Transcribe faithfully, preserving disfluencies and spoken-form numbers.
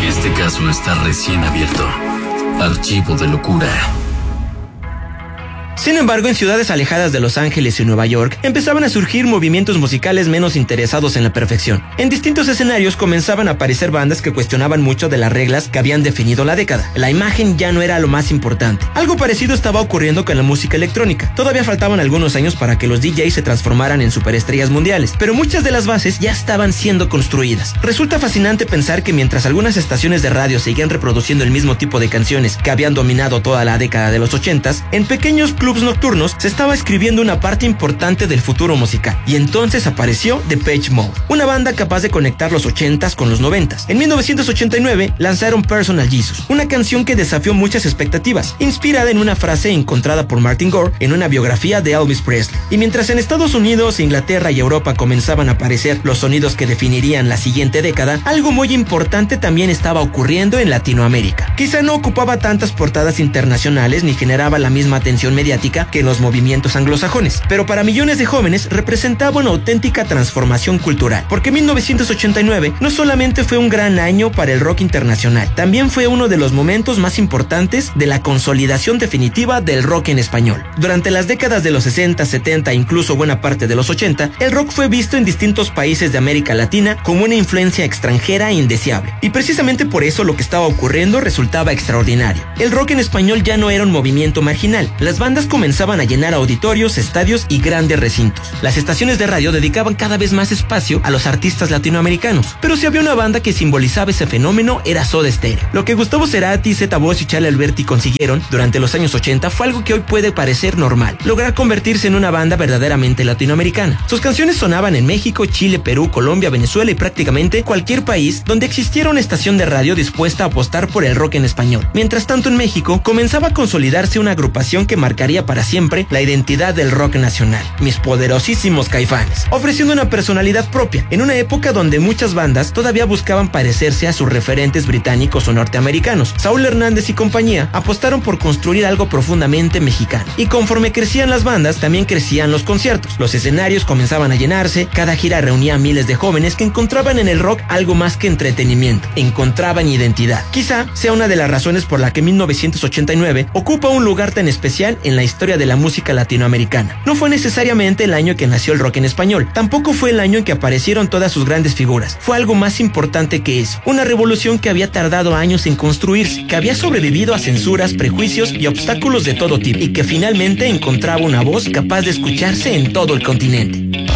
Este caso está recién abierto. Archivo de locura. Sin embargo, en ciudades alejadas de Los Ángeles y Nueva York, empezaban a surgir movimientos musicales menos interesados en la perfección. En distintos escenarios comenzaban a aparecer bandas que cuestionaban mucho de las reglas que habían definido la década. La imagen ya no era lo más importante. Algo parecido estaba ocurriendo con la música electrónica. Todavía faltaban algunos años para que los D Js se transformaran en superestrellas mundiales, pero muchas de las bases ya estaban siendo construidas. Resulta fascinante pensar que mientras algunas estaciones de radio seguían reproduciendo el mismo tipo de canciones que habían dominado toda la década de los ochentas, en pequeños clubes nocturnos se estaba escribiendo una parte importante del futuro musical, y entonces apareció Depeche Mode, una banda capaz de conectar los ochentas con los noventas. En mil novecientos ochenta y nueve lanzaron Personal Jesus, una canción que desafió muchas expectativas, inspirada en una frase encontrada por Martin Gore en una biografía de Elvis Presley. Y mientras en Estados Unidos, Inglaterra y Europa comenzaban a aparecer los sonidos que definirían la siguiente década, algo muy importante también estaba ocurriendo en Latinoamérica. Quizá no ocupaba tantas portadas internacionales ni generaba la misma atención mediática que en los movimientos anglosajones, pero para millones de jóvenes representaba una auténtica transformación cultural, porque mil novecientos ochenta y nueve no solamente fue un gran año para el rock internacional, también fue uno de los momentos más importantes de la consolidación definitiva del rock en español. Durante las décadas de los sesenta, setenta e incluso buena parte de los ochenta, el rock fue visto en distintos países de América Latina como una influencia extranjera indeseable, y precisamente por eso lo que estaba ocurriendo resultaba extraordinario. El rock en español ya no era un movimiento marginal. Las bandas comenzaban a llenar auditorios, estadios y grandes recintos. Las estaciones de radio dedicaban cada vez más espacio a los artistas latinoamericanos, pero si había una banda que simbolizaba ese fenómeno era Soda Stereo. Lo que Gustavo Cerati, Zeta Bos y Charly Alberti consiguieron durante los años ochenta fue algo que hoy puede parecer normal: lograr convertirse en una banda verdaderamente latinoamericana. Sus canciones sonaban en México, Chile, Perú, Colombia, Venezuela y prácticamente cualquier país donde existiera una estación de radio dispuesta a apostar por el rock en español. Mientras tanto, en México comenzaba a consolidarse una agrupación que marcaría para siempre la identidad del rock nacional: Mis Poderosísimos Caifanes, ofreciendo una personalidad propia en una época donde muchas bandas todavía buscaban parecerse a sus referentes británicos o norteamericanos. Saúl Hernández y compañía apostaron por construir algo profundamente mexicano, y conforme crecían las bandas, también crecían los conciertos. Los escenarios comenzaban a llenarse, cada gira reunía a miles de jóvenes que encontraban en el rock algo más que entretenimiento, encontraban identidad. Quizá sea una de las razones por la que mil novecientos ochenta y nueve ocupa un lugar tan especial en la historia de la música latinoamericana. No fue necesariamente el año que nació el rock en español, tampoco fue el año en que aparecieron todas sus grandes figuras. Fue algo más importante que eso, una revolución que había tardado años en construirse, que había sobrevivido a censuras, prejuicios y obstáculos de todo tipo, y que finalmente encontraba una voz capaz de escucharse en todo el continente.